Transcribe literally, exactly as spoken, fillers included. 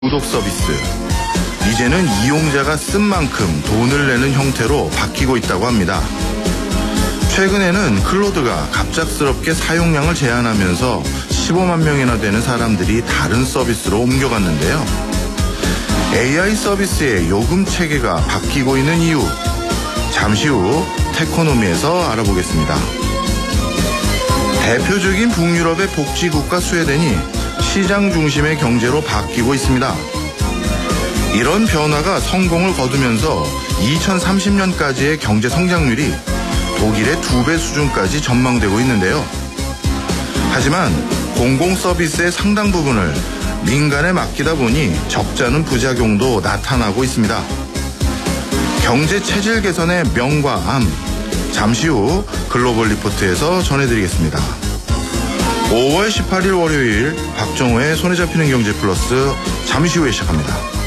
구독 서비스. 이제는 이용자가 쓴 만큼 돈을 내는 형태로 바뀌고 있다고 합니다. 최근에는 클로드가 갑작스럽게 사용량을 제한하면서 십오만 명이나 되는 사람들이 다른 서비스로 옮겨갔는데요. 에이아이 서비스의 요금 체계가 바뀌고 있는 이유, 잠시 후 테코노미에서 알아보겠습니다. 대표적인 북유럽의 복지국가 스웨덴이 시장 중심의 경제로 바뀌고 있습니다. 이런 변화가 성공을 거두면서 이천삼십 년까지의 경제 성장률이 독일의 두 배 수준까지 전망되고 있는데요. 하지만 공공 서비스의 상당 부분을 민간에 맡기다 보니 적잖은 부작용도 나타나고 있습니다. 경제 체질 개선의 명과 암, 잠시 후 글로벌 리포트에서 전해드리겠습니다. 오월 십팔일 월요일 박정호의 손에 잡히는 경제 플러스 잠시 후에 시작합니다.